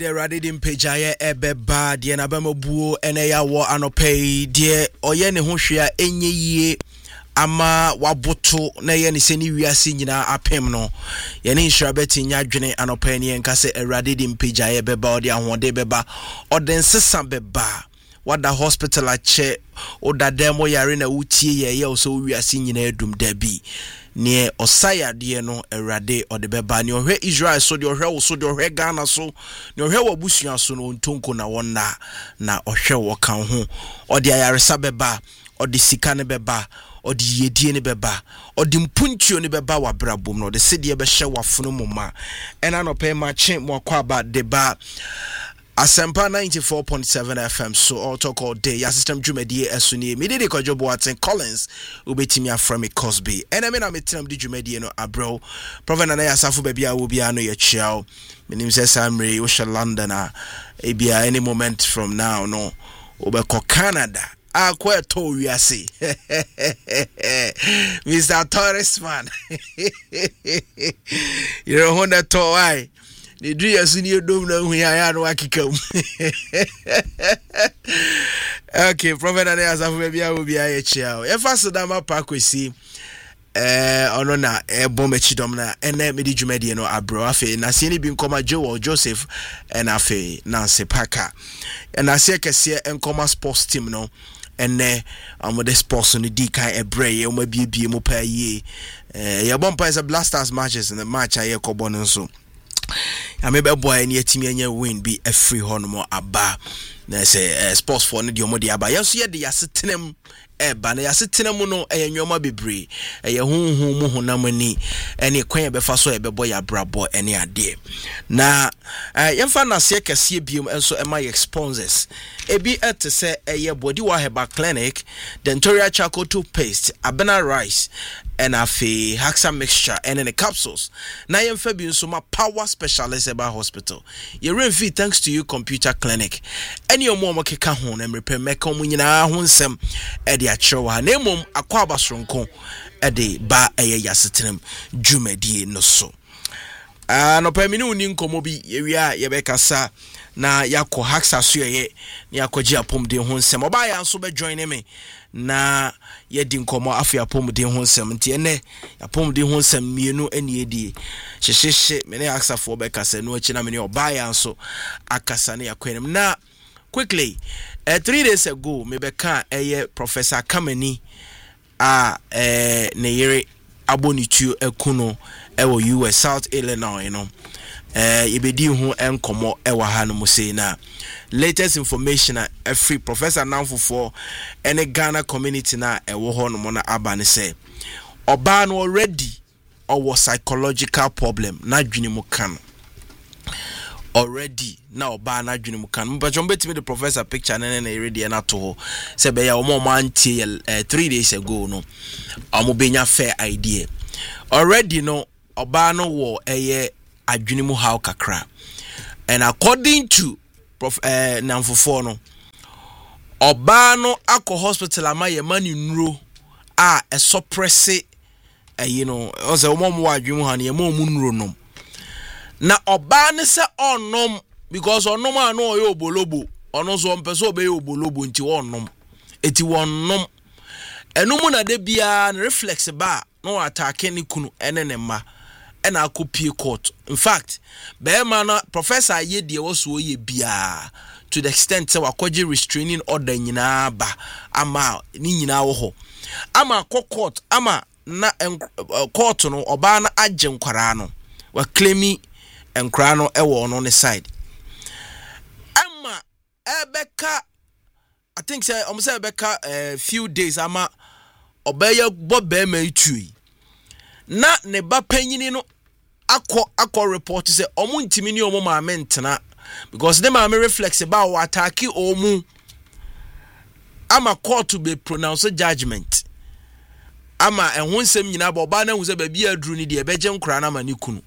The Radidin Pejaye Ebeba, the Nabamobuo, and a war anopay, dear Oyene Hoshia, any ye. Ama waboto na ye ne seni wiase nyina apem no ye ne nhrabeti nyadwene anopani enka se erade di mpagya ye beba odi ahode beba oden sesa beba wada hospital ache oda demo yare na wutie ye so wiase nyina edum da bi ne osaya de no erade ode beba ne ohwe Israel so de ohwe wo so de ohwe Ghana so ne ohwe wabusua so no ntonko na wona na ohwe wo kan ho ode ayaresa beba ode sika ne beba odi yedie ne beba odi mpuntuo ne beba wa brabom no de sede be hye wafunu moma ena no pe ma che mo akwa ba de ba Asempa 94.7 FM so all talk all day ya system dwumadi esuni me de kwajobo aten Collins ubetimi aframe Cosby ena me na metinam di dwumadi no abro prophet na ya safo ba bia wo bia no ye chiao menim se samre wo she London a bia any moment from now no obeko Canada quite tall, we are see. Mr. Torres man. You know, Honda tall, I. The dream senior dome now, we are waki come. Okay, Prophet and as of maybe I will be a child. If I said I'm a park, we see. Onona bombechi domna ene medi dwumadi no abro afi na se ni bi nkoma Joe or Joseph and afi Nancy Parker and ase kese enkoma sports team no ene the sports no di kan ebre ye o bie mo pa ye ye bompa is a Blasters matches in the match aye kobo no so amebe boy ni atimi anya win bi every hono aba na say sports for no di omodi aba yeso ye de yasetenem eba na yasetenem no enwoma bebre ye hunhun mu honamani ene kwan be fa so ebebo ya brabo ene ade na yemfa na se kese biom enso ema sponsors ebi etese eye body wa heba clinic dentoria charcoal toothpaste abena rice and afi haxa mixture and in the capsules na yemfa bi nso ma power specialist eba hospital ye renfi thanks to you computer clinic ene omo keka ho na mrepe meka omo nyina ho nsem e de achewa na emom akwa abasronko e de ba eye yasetrem dwumadi no so no pamini uni nkomo bi yewia yebekasa na yakọ haxa so ye na yakọji apomde ho nsem oba ya nso be join me na yedi nkomo afi apomde ho nsem nti ene apomde ho nsem mienu ene yedi hyehye me na haxa fo be kasa no achi na me ne oba ya nso akasa na yakwenem na quickly 3 days ago me be ka Professor Kamani ne yere abonitu ekuno ewo US South Illinois no yebedi hu enkomo ewa ha no musei na latest information free Professor Namfo any Ghana community na ewo ho no na aba ne say oba no already or psychological problem na dwene mu kan already na oba na dwene mu kan but betimi the professor picture na ready na to say be ya omo anti 3 days ago no omo benya fair idea already no oba no wo adwene mu how kakra and according to Namfo no oba no akọ hospital amaye mani nuro suppress you know oze omo adwene mu ha na ye mo nuro no na oba ne se onom because onom ano oye obolobo ono so mpese obe obolobo nti onom eti wonom enum na de bia reflex ba no attack ni kunu ene ma ena akopie court in fact be ma na professor ayedie wo so oye bia to the extent say wakoje restraining order nyina ba ama ni nyina wo ho ama court ama na court no oba na agye nkwara no wa claimi enkra no ewo no ne side ama ebeka I think say almost ebeka few days ama obeye bobe ma itui na ne ba panyini no akọ report say omu ntimi ni omu ma mentena because them am reflex about attack omu ama court to be pronounce judgment ama ehun sem nyina ba oba na hu say ba bia aduru ni de beje nkura na ma ni kunu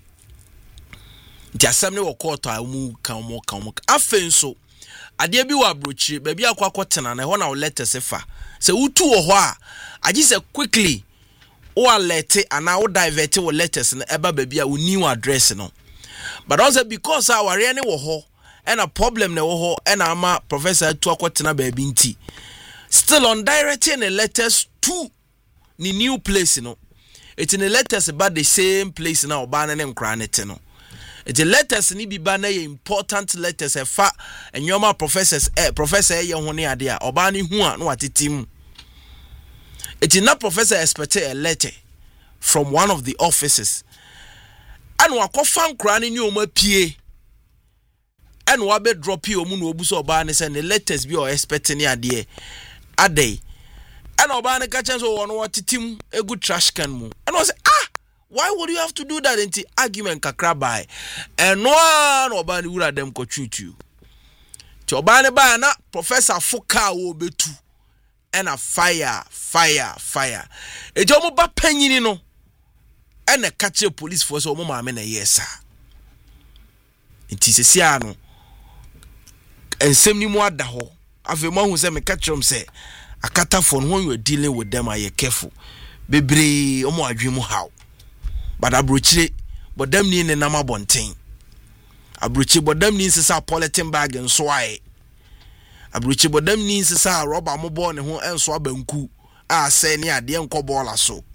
nti asem ne wo court a omu kan afenso ade bi wa brochi ba bia akwa na ho na wo letter sefa se utu wo ho a agi se quickly o alert and now divert wo letters na eba ba bia wo new address no but also because our re ne wo ho and a problem na wo ho and ama professor to akwotena ba bi nti still on directing the letters to the new place no it's in the letters about the same place na oba na nkra ne te no it's the letters ni bi ba na important letters e fa enyoma professors professor ye ho ne ade a oba ne hu a no atetim it's not professor expect a letter from one of the offices and wakofa nkra ne ni o ma pie and wabe drop you omu no obuso oba ne say the letters bi o expect ne ade ade and oba ne ka chen so won watetim egu trash can mu and was why would you have to do that into argument kakra by and no oba ne wura dem ko twutu ti oba ne ba na professor foka wo betu and a fire ejo mo ba panyini no and a catch police force o mo ma me na yesa nti sesia no ensem ni mu ada ho afi mo hu se me catch them say akata phone when you are dealing with them are careful bebre o mo adwe mu how but abrochire but them ni ne nama bonten abrochire but them ni sisa politin bag nso aye abrochire but them ni sisa rubber mo ball ne ho enso abanku a se ne ade enko ball so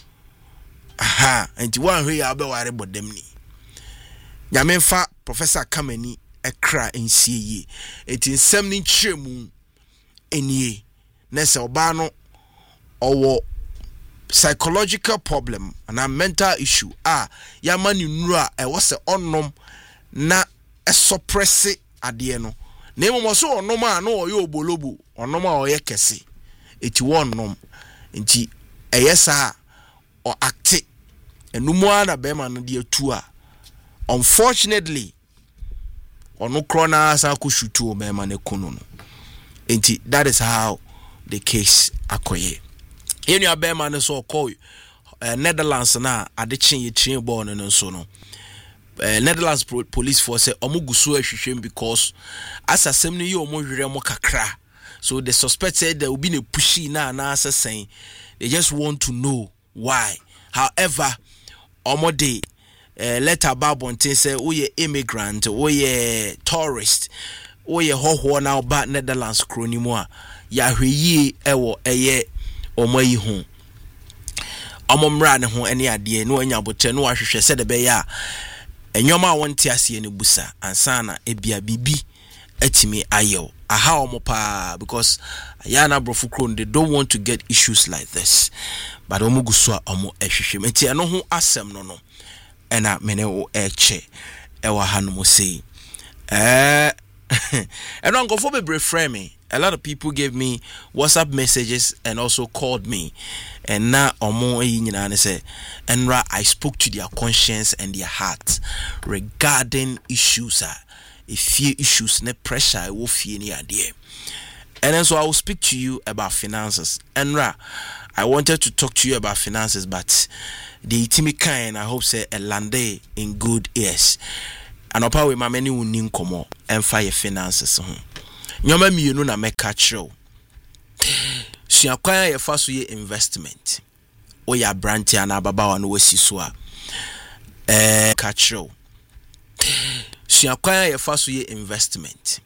aha enti wan hwe ya be ware but them ni nyamenfa professor Kamani ekra ensie enti nsem ni nkyeremu enie nese oba no owo psychological problem and a mental issue ya mani nura e wose onnom na suppress ade no na emo so onnom a no oye obolobu onnom a oye kese eti wonnom nti eyesa o acte enumu ana be ma no de atu a unfortunately onu krona sa ko shutu o be ma ne kunu no nti that is how the case akoye enu abema ne so call Netherlands na adechin ye train ball no so no Netherlands police force omugusu ahwehwem because asasem no ye omhwere mo kakra so the suspect said there will be a pushy na assassin they just want to know why however omode letter babontin say we ye immigrant we ye tourist we ye hoho na ba Netherlands kronimu a ya hweyi ewo eye omayi hu omomra ne ho ene ade no anya bote no ahwehwe se de be ya enyoma wonte ase ne busa ansana ebia bibi atimi ayew aha omopa because yana brofu kron they don't want to get issues like this but omuguso omo ehwehwe meti eno ho asem no ena mene o eche ewa hanumo sei eno ngofo bebre frame a lot of people gave me WhatsApp messages and also called me. And now, say, Enra, I spoke to their conscience and their heart regarding issues, fear issues, ne pressure, I will fear any idea. And then so I will speak to you about finances. Enra, I wanted to talk to you about finances, but the Timmy kind, I hope say a lande in good ears. And I'll probably my many will need come and fire finances. Nyoma mienu na meka chiro suakwan ye fa so ye investment o ya branch ana babawa no wasi so a ka chiro suakwan ye fa so ye investment